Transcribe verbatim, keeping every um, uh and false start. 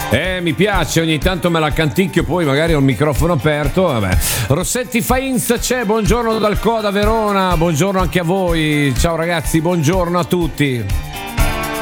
Eh, mi piace, ogni tanto me la canticchio, poi magari ho il microfono aperto. Vabbè. Rossetti Fainz c'è, buongiorno dal Coda Verona, buongiorno anche a voi. Ciao ragazzi, buongiorno a tutti.